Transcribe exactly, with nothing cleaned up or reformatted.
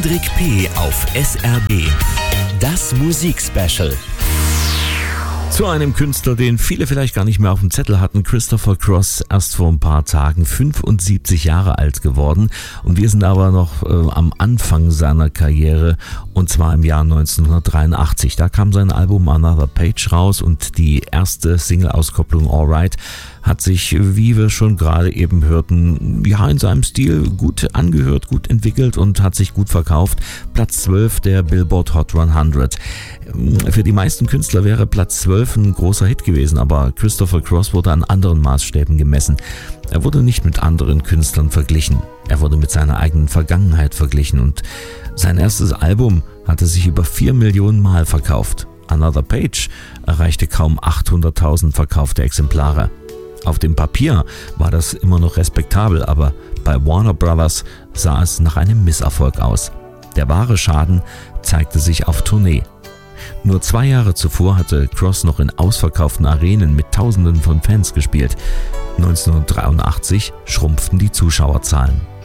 Hendrik P. auf S R B. Das Musikspecial. Zu einem Künstler, den viele vielleicht gar nicht mehr auf dem Zettel hatten, Christopher Cross, erst vor ein paar Tagen fünfundsiebzig Jahre alt geworden. Und wir sind aber noch äh, am Anfang seiner Karriere, und zwar im Jahr neunzehnhundertdreiundachtzig. Da kam sein Album Another Page raus und die erste Single-Auskopplung Alright hat sich, wie wir schon gerade eben hörten, ja, in seinem Stil gut angehört, gut entwickelt und hat sich gut verkauft. Platz zwölf der Billboard Hot hundert. Für die meisten Künstler wäre Platz zwölf ein großer Hit gewesen, aber Christopher Cross wurde an anderen Maßstäben gemessen. Er wurde nicht mit anderen Künstlern verglichen. Er wurde mit seiner eigenen Vergangenheit verglichen und sein erstes Album hatte sich über vier Millionen Mal verkauft. Another Page erreichte kaum achthunderttausend verkaufte Exemplare. Auf dem Papier war das immer noch respektabel, aber bei Warner Brothers sah es nach einem Misserfolg aus. Der wahre Schaden zeigte sich auf Tournee. Nur zwei Jahre zuvor hatte Cross noch in ausverkauften Arenen mit Tausenden von Fans gespielt. neunzehnhundertdreiundachtzig schrumpften die Zuschauerzahlen.